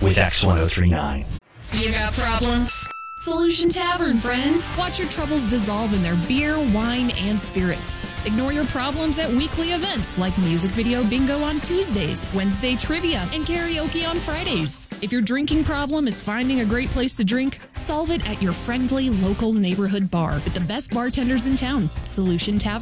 with X1039. You got problems? Solution Tavern, friend. Watch your troubles dissolve in their beer, wine, and spirits. Ignore your problems at weekly events like music video bingo on Tuesdays, Wednesday trivia, and karaoke on Fridays. If your drinking problem is finding a great place to drink, solve it at your friendly local neighborhood bar with the best bartenders in town. Solution Tavern.